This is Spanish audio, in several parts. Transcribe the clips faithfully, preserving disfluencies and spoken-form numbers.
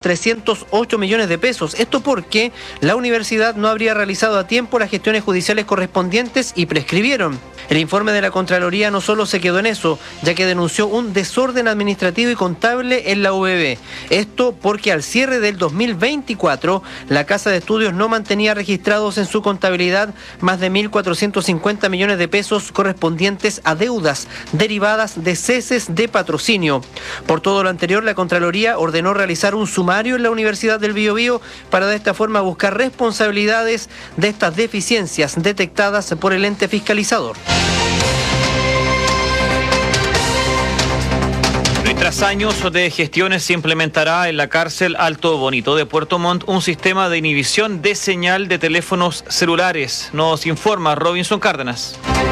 trescientos ocho millones de pesos. Esto porque la universidad no habría realizado a tiempo las gestiones judiciales correspondientes y prescribieron. El informe de la Contraloría no solo se quedó en eso, ya que denunció un desorden administrativo y contable en la U B B. Esto porque al cierre del dos mil veinticuatro, la Casa de Estudios no mantenía registrados en su contabilidad más de mil cuatrocientos cincuenta millones de pesos correspondientes a deudas derivadas de ceses de patrocinio. Por todo lo anterior, la Contraloría ordenó realizar un sumario en la Universidad del Biobío para de esta forma buscar responsabilidades de estas deficiencias detectadas por el ente fiscalizador. Tras años de gestiones se implementará en la cárcel Alto Bonito de Puerto Montt un sistema de inhibición de señal de teléfonos celulares. Nos informa Robinson Cárdenas.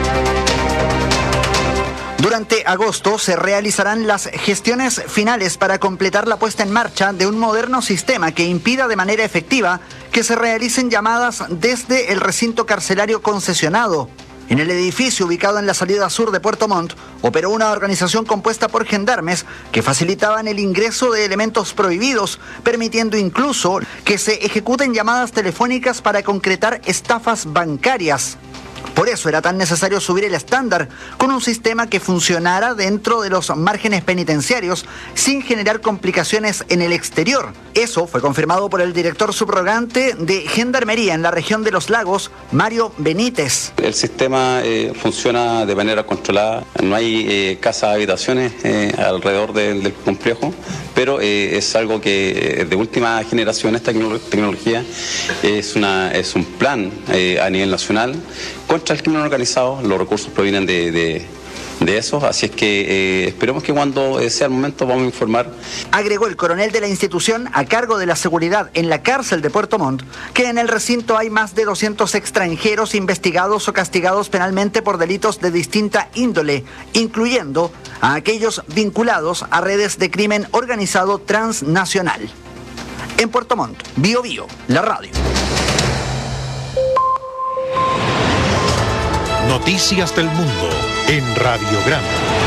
Durante agosto se realizarán las gestiones finales para completar la puesta en marcha de un moderno sistema que impida de manera efectiva que se realicen llamadas desde el recinto carcelario concesionado. En el edificio ubicado en la salida sur de Puerto Montt, operó una organización compuesta por gendarmes que facilitaban el ingreso de elementos prohibidos, permitiendo incluso que se ejecuten llamadas telefónicas para concretar estafas bancarias. Por eso era tan necesario subir el estándar con un sistema que funcionara dentro de los márgenes penitenciarios sin generar complicaciones en el exterior. Eso fue confirmado por el director subrogante de Gendarmería en la región de Los Lagos, Mario Benítez. El sistema eh, funciona de manera controlada, no hay eh, casas habitaciones eh, alrededor de, del complejo, pero eh, es algo que eh, de última generación, esta tecnología es, una, es un plan eh, a nivel nacional contra el crimen organizado. Los recursos provienen de, de, de eso, así es que eh, esperemos que cuando sea el momento vamos a informar. Agregó el coronel de la institución a cargo de la seguridad en la cárcel de Puerto Montt que en el recinto hay más de doscientos extranjeros investigados o castigados penalmente por delitos de distinta índole, incluyendo a aquellos vinculados a redes de crimen organizado transnacional. En Puerto Montt, Bio Bio, la radio. Noticias del Mundo en Radiograma.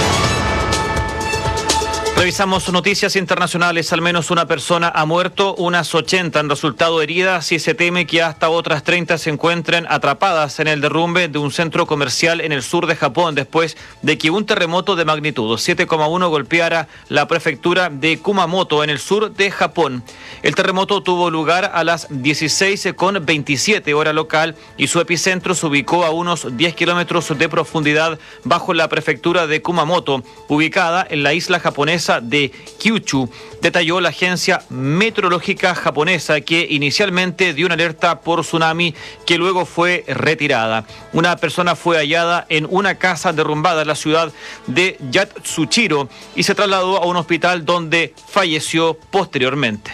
Revisamos noticias internacionales. Al menos una persona ha muerto, unas ochenta han resultado heridas y se teme que hasta otras treinta se encuentren atrapadas en el derrumbe de un centro comercial en el sur de Japón después de que un terremoto de magnitud siete coma uno golpeara la prefectura de Kumamoto en el sur de Japón. El terremoto tuvo lugar a las dieciséis con veintisiete hora local y su epicentro se ubicó a unos diez kilómetros de profundidad bajo la prefectura de Kumamoto, ubicada en la isla japonesa de Kyushu, detalló la agencia meteorológica japonesa, que inicialmente dio una alerta por tsunami que luego fue retirada. Una persona fue hallada en una casa derrumbada en la ciudad de Yatsuchiro y se trasladó a un hospital donde falleció posteriormente.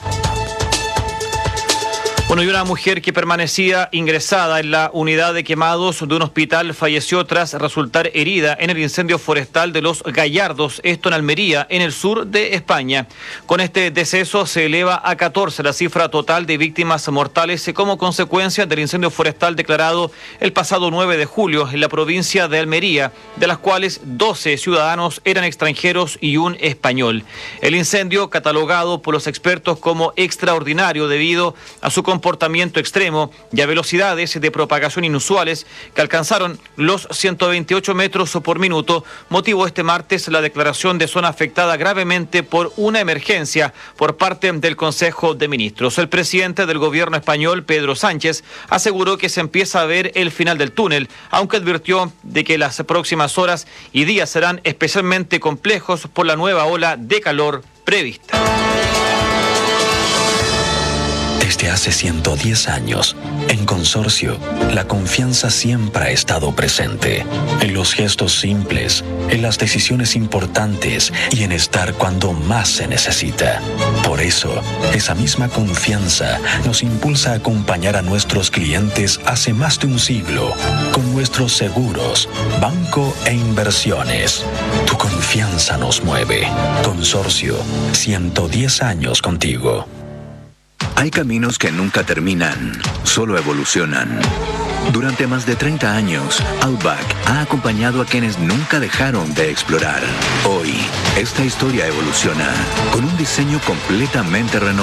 Bueno, y una mujer que permanecía ingresada en la unidad de quemados de un hospital falleció tras resultar herida en el incendio forestal de Los Gallardos, esto en Almería, en el sur de España. Con este deceso se eleva a catorce la cifra total de víctimas mortales como consecuencia del incendio forestal declarado el pasado nueve de julio en la provincia de Almería, de las cuales doce ciudadanos eran extranjeros y un español. El incendio, catalogado por los expertos como extraordinario debido a su comportamiento extremo y a velocidades de propagación inusuales que alcanzaron los ciento veintiocho metros por minuto, motivó este martes la declaración de zona afectada gravemente por una emergencia por parte del Consejo de Ministros. El presidente del gobierno español, Pedro Sánchez, aseguró que se empieza a ver el final del túnel, aunque advirtió de que las próximas horas y días serán especialmente complejos por la nueva ola de calor prevista. Desde hace ciento diez años, en Consorcio, la confianza siempre ha estado presente. En los gestos simples, en las decisiones importantes y en estar cuando más se necesita. Por eso, esa misma confianza nos impulsa a acompañar a nuestros clientes hace más de un siglo con nuestros seguros, banco e inversiones. Tu confianza nos mueve. Consorcio, ciento diez años contigo. Hay caminos que nunca terminan, solo evolucionan. Durante más de treinta años, Outback ha acompañado a quienes nunca dejaron de explorar. Hoy, esta historia evoluciona con un diseño completamente renovado.